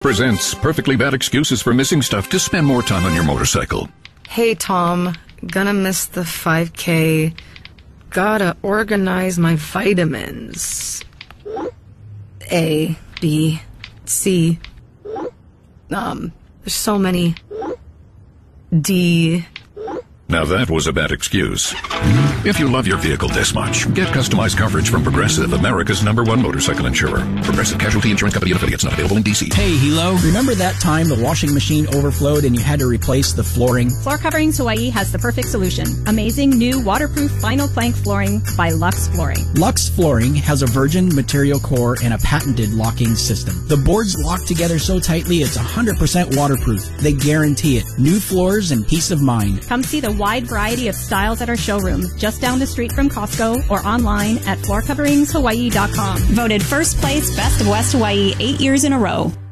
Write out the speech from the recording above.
Presents perfectly bad excuses for missing stuff to spend more time on your motorcycle. Hey, Tom. Gonna miss the 5K. Gotta organize my vitamins. A, B, C. There's so many. D. Now that was a bad excuse. If you love your vehicle this much, get customized coverage from Progressive, America's #1 motorcycle insurer. Progressive Casualty Insurance Company and affiliates, not available in D.C. Hey, Hilo, remember that time the washing machine overflowed and you had to replace the flooring? Floor Coverings Hawaii has the perfect solution. Amazing new waterproof vinyl plank flooring by Lux Flooring. Lux Flooring has a virgin material core and a patented locking system. The boards lock together so tightly it's 100% waterproof. They guarantee it. New floors and peace of mind. Come see the wide variety of styles at our showroom just down the street from Costco or online at floorcoveringshawaii.com. Voted first place Best of West Hawaii 8 years in a row.